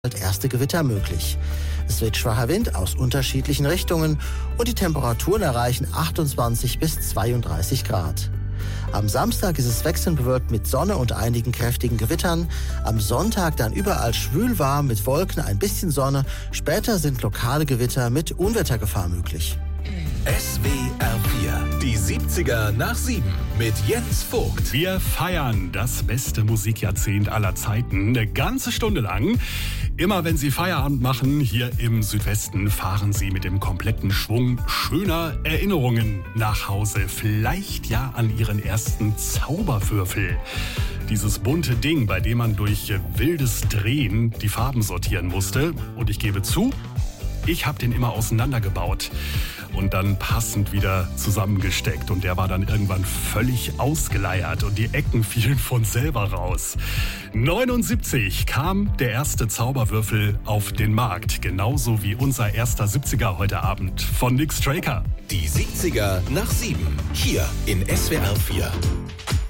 erste Gewitter möglich. Es weht schwacher Wind aus unterschiedlichen Richtungen und die Temperaturen erreichen 28 bis 32 Grad. Am Samstag ist es wechselnd bewölkt mit Sonne und einigen kräftigen Gewittern. Am Sonntag dann überall schwül warm mit Wolken, ein bisschen Sonne. Später sind lokale Gewitter mit Unwettergefahr möglich. SWR 4, die 70er nach 7 mit Jens Vogt. Wir feiern das beste Musikjahrzehnt aller Zeiten eine ganze Stunde lang. Immer wenn Sie Feierabend machen, hier im Südwesten, fahren Sie mit dem kompletten Schwung schöner Erinnerungen nach Hause. Vielleicht ja an Ihren ersten Zauberwürfel. Dieses bunte Ding, bei dem man durch wildes Drehen die Farben sortieren musste. Und ich gebe zu, ich habe den immer auseinandergebaut und dann passend wieder zusammengesteckt. Und der war dann irgendwann völlig ausgeleiert und die Ecken fielen von selber raus. 79 kam der erste Zauberwürfel auf den Markt. Genauso wie unser erster 70er heute Abend von Nick Straker. Die 70er nach 7, hier in SWR 4.